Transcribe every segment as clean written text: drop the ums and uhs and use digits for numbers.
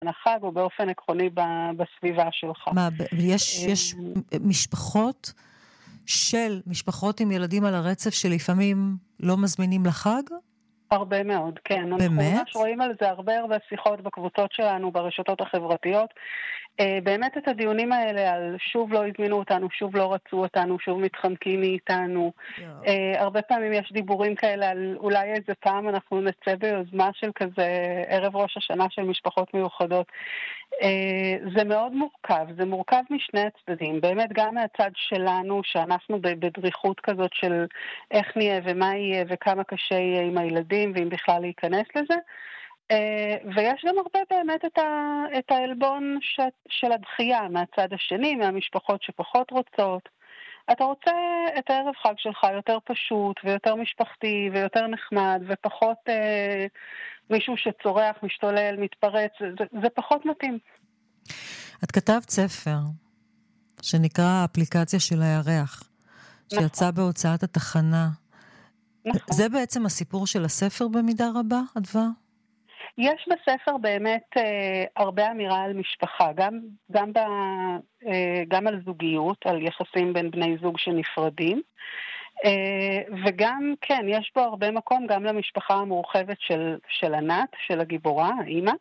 החג או באופן עקרוני בסביבה שלך. יש משפחות משפחות עם ילדים על הרצף שלפעמים לא מזמינים לחג? הרבה מאוד, כן. אנחנו באמת? ממש רואים על זה הרבה שיחות בקבוצות שלנו, ברשתות החברתיות. באמת את הדיונים האלה על שוב לא הזמינו אותנו, שוב לא רצו אותנו, שוב מתחמקים מאיתנו. הרבה פעמים יש דיבורים כאלה על אולי איזה פעם אנחנו נצא ביוזמה של כזה ערב ראש השנה של משפחות מיוחדות. זה מאוד מורכב, זה מורכב משני הצדדים, באמת גם מהצד שלנו שאנחנו בדריכות כזאת של איך נהיה ומה יהיה וכמה קשה יהיה עם הילדים ואם בכלל להיכנס לזה, ויש גם הרבה באמת את העלבון של הדחייה מהצד השני, מהמשפחות שפחות רוצות. אתה רוצה את הערב חג שלך יותר פשוט ויותר משפחתי ויותר נחמד ופחות מישהו שצורח, משתולל, מתפרץ, זה פחות מתאים. את כתבת ספר שנקרא האפליקציה של הירח, שיצא בהוצאת התחנה. זה בעצם הסיפור של הספר במידה רבה, אדווה? יש בספר באמת הרבה אמירה על משפחה, גם על זוגיות, על יחסים בין בני זוג שנפרדים, וגם, כן, יש בו הרבה מקום גם למשפחה המורחבת של ענת, של הגיבורה, האמא,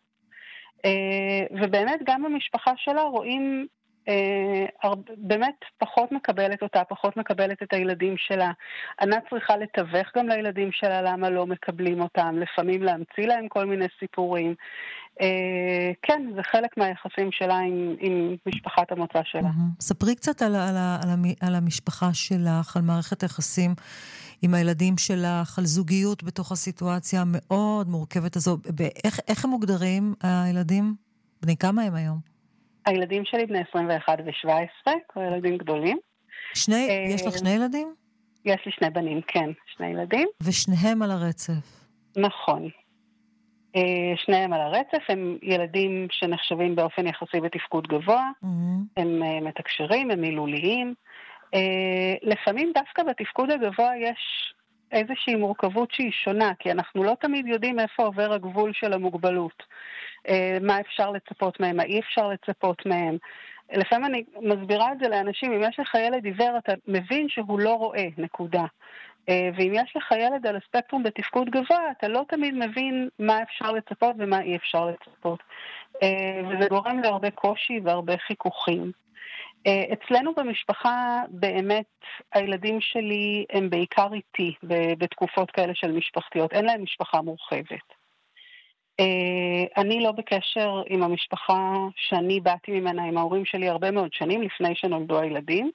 ובאמת גם במשפחה שלה רואים באמת פחות מקבלת אותה, פחות מקבלת את הילדים שלה. ענת צריכה לתווך גם לילדים שלה למה לא מקבלים אותם, לפעמים להמציא להם כל מיני סיפורים. כן, זה חלק מהיחסים שלה עם משפחת המוצא שלה. ספרי קצת על המשפחה שלך, על מערכת היחסים עם הילדים שלך, על זוגיות בתוך הסיטואציה המאוד מורכבת הזו. איך הם מוגדרים הילדים? בני כמה הם היום? הילדים שלי בני 21 ו-17, כל ילדים גדולים. יש לך שני ילדים? יש לי שני בנים, כן, שני ילדים. ושניהם על הרצף? נכון. שניהם על הרצף, הם ילדים שנחשבים באופן יחסי בתפקוד גבוה, הם מתקשרים, הם מילוליים. לפעמים דווקא בתפקוד הגבוה יש איזושהי מורכבות שהיא שונה, כי אנחנו לא תמיד יודעים איפה עובר הגבול של המוגבלות. מה אפשר לצפות מהם, מה אי אפשר לצפות מהם. לפעמים אני מסבירה את זה לאנשים, אם יש לך ילד עיוור, אתה מבין שהוא לא רואה, נקודה. ואם יש לך ילד על הספקטרום בתפקוד גבוה, אתה לא תמיד מבין מה אפשר לצפות ומה אי אפשר לצפות. וזה גורם להרבה קושי והרבה חיכוכים. אצלנו במשפחה באמת הילדים שלי הם בעיקר איתי בתקופות כאלה של משפחתיות, אין להם משפחה מורחבת. אני לא בקשר עם המשפחה שאני באתי ממנה, עם ההורים שלי הרבה מאוד שנים לפני שנולדו הילדים,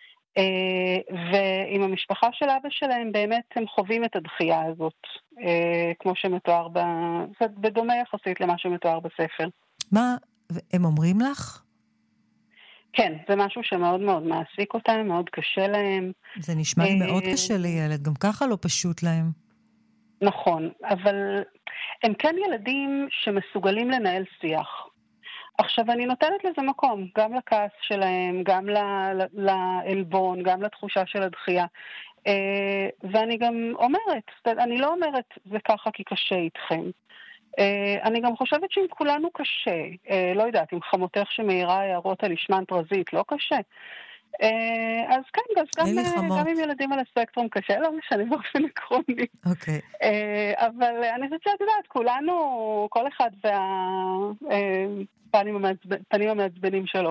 ועם המשפחה של אבא שלהם באמת הם חווים את הדחייה הזאת, כמו שמתואר, בדומה יחסית למה שמתואר בספר. מה, הם אומרים לך? כן, זה משהו שמאוד מאוד מעסיק אותם, מאוד קשה להם. זה נשמע לי מאוד קשה לילד, גם ככה לא פשוט להם. נכון, אבל הם כן ילדים שמסוגלים לנהל שיח. עכשיו אני נותנת לזה מקום, גם לכעס שלהם, גם לעלבון, גם לתחושה של הדחייה. ואני גם אומרת, אני לא אומרת זה ככה כי קשה איתכם. אני גם חושבת שאם כולנו קשה, לא יודעת, אם חמותך שמאירה הערות על ישמן פרזית, לא קשה. אז כן, גם עם ילדים על הספקטרום קשה, לא משנה באופן עקרוני. אוקיי. אבל אני חושבת שאת יודעת, כולנו, כל אחד והפנים המעצבנים שלו.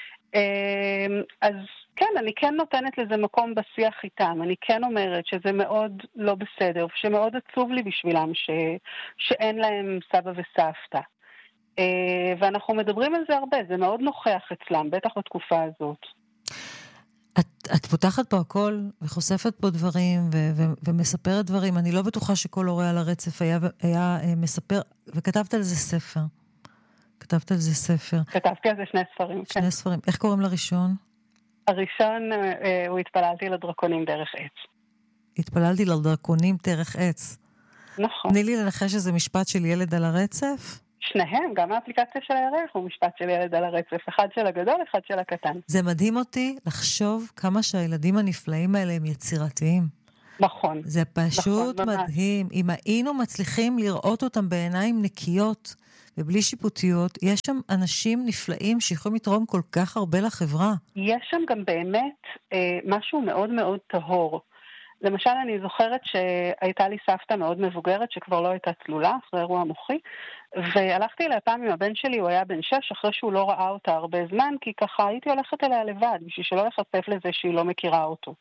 אז כן, אני כן נותנת לזה מקום בשיח איתם. אני כן אומרת שזה מאוד לא בסדר, שמאוד עצוב לי בשבילם שאין להם סבא וסבתא. ואנחנו מדברים על זה הרבה, זה מאוד נוכח אצלם, בטח בתקופה הזאת. את פותחת פה הכל וחושפת פה דברים ומספרת דברים. אני לא בטוחה שכל הורה על הרצף היה מספר, וכתבת על זה ספר. כתבת על זה ספר. כתבתי על זה שני ספרים. שני ספרים. איך קוראים לראשון? הראשון הוא התפללתי לדרקונים דרך עץ. התפללתי לדרקונים דרך עץ. נכון. תני לי לנחש שזה משפט של ילד על הרצף? שניהם, גם האפליקציה של הירח הוא משפט של ילד על הרצף, אחד של הגדול, אחד של הקטן. זה מדהים אותי לחשוב כמה שהילדים הנפלאים האלה הם יצירתיים. נכון. זה פשוט מדהים. אם היינו מצליחים לראות אותם בעיניים נקיות ובלי שיפוטיות, יש שם אנשים נפלאים שיכולים לתרום כל כך הרבה לחברה. יש שם גם באמת משהו מאוד מאוד טהור. למשל, אני זוכרת שהייתה לי סבתא מאוד מבוגרת שכבר לא הייתה צלולה אחרי אירוע מוחי, והלכתי אליה פעם עם הבן שלי, הוא היה בן 6, אחרי שהוא לא ראה אותה הרבה זמן, כי ככה הייתי הולכת אליה לבד, בשביל שלא לחשף לזה שהיא לא מכירה אותו.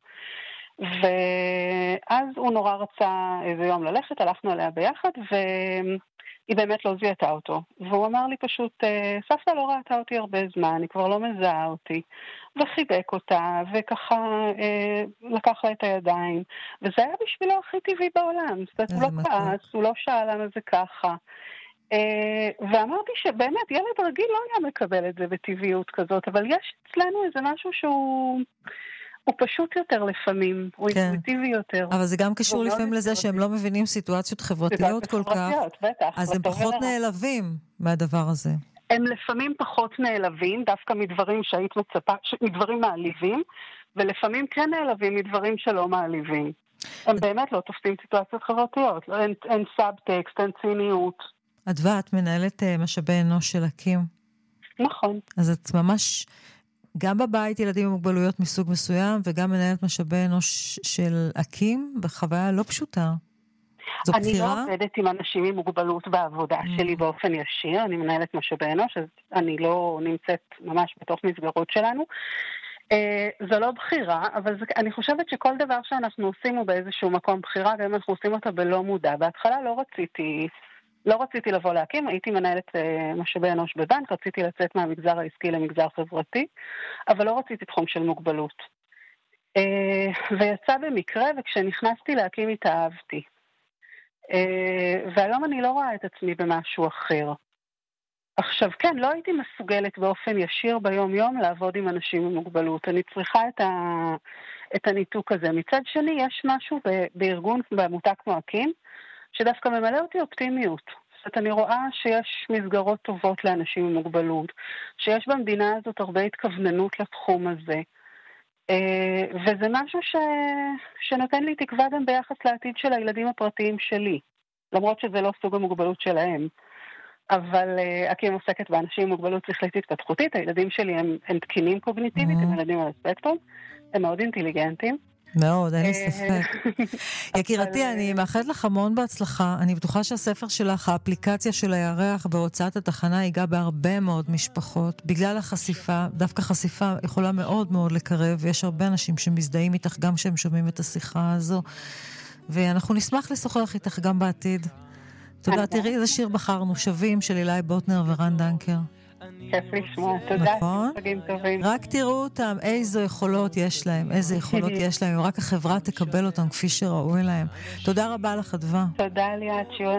ואז הוא נורא רצה איזה יום ללכת, הלכנו אליה ביחד, והיא באמת לא זיהתה אותו. והוא אמר לי פשוט, סבתא לא ראתה אותי הרבה זמן, היא כבר לא מזהה אותי. וחיבק אותה, וככה לקח לה את הידיים. וזה היה בשבילו הכי טבעי בעולם. זאת אומרת, הוא לא כעס, הוא לא שאל למה זה ככה. ואמרתי שבאמת ילד רגיל לא היה מקבל את זה בטבעיות כזאת, אבל יש אצלנו איזה משהו שהוא פשוט יותר לפעמים, הוא אינטואיטיבי יותר. אבל זה גם קשור לפעמים לזה שהם לא מבינים סיטואציות חברתיות כל כך, אז הם פחות נעלבים מהדבר הזה. הם לפעמים פחות נעלבים, דווקא מדברים שהיית מצפה, מדברים מעליבים, ולפעמים כן נעלבים מדברים שלא מעליבים. הם באמת לא תופסים סיטואציות חברתיות, אין סאבטקסט, אין ציניות. אדווה, את מנהלת משאבי אנוש של אקים. נכון. אז את ממש, גם בבית ילדים עם מוגבלויות מסוג מסוים, וגם מנהלת משאבי אנוש של אקים, בחוויה לא פשוטה. זו אני בחירה? לא עובדת עם אנשים עם מוגבלות בעבודה שלי באופן ישיר, אני מנהלת משאבי אנוש, אז אני לא נמצאת ממש בתוך מסגרות שלנו. זו לא בחירה, אבל אני חושבת שכל דבר שאנחנו עושים הוא באיזשהו מקום בחירה, גם אנחנו עושים אותה בלא מודע. בהתחלה לא רציתי לבוא להקים, הייתי מנהלת משאבי אנוש בבנק, רציתי לצאת מהמגזר העסקי למגזר חברתי, אבל לא רציתי תחום של מוגבלות. ויצא במקרה, וכשנכנסתי להקים התאהבתי. והיום אני לא רואה את עצמי במשהו אחר. עכשיו, כן, לא הייתי מסוגלת באופן ישיר ביום-יום לעבוד עם אנשים עם מוגבלות. אני צריכה את הניתוק הזה. מצד שני, יש משהו בארגון, בעמותה כמו אקים, שדווקא ממלא אותי אופטימיות. זאת אומרת, אני רואה שיש מסגרות טובות לאנשים עם מוגבלות, שיש במדינה הזאת הרבה התכווננות לתחום הזה. וזה משהו שנותן לי תקווה גם ביחס לעתיד של הילדים הפרטיים שלי, למרות שזה לא סוג המוגבלות שלהם. אבל אקים עוסקת באנשים עם מוגבלות שכלית התפתחותית, הילדים שלי הם תקינים קוגניטיבית, הם ילדים על הספקטרום, הם מאוד אינטליגנטים. מאוד, אין לי ספק. יקירתי, אני מאחלת לך המון בהצלחה. אני בטוחה שהספר שלך, האפליקציה של הירח בהוצאת התחנה, ייגע בהרבה מאוד משפחות. בגלל החשיפה, דווקא חשיפה יכולה מאוד מאוד לקרב, ויש הרבה אנשים שמזדהים איתך גם שהם שומעים את השיחה הזו. ואנחנו נשמח לשוחח איתך גם בעתיד. תודה, תראי איזה שיר בחרנו, שווים, של אילי בוטנר ורן דנקר. כיף לשמוע, תודה. נכון? רק תראו אותם, איזו יכולות יש להם, איזה יכולות יש להם, רק החברה תקבל אותם כפי שראוי להם. תודה רבה לך, אדווה. תודה ליאת, שיהיה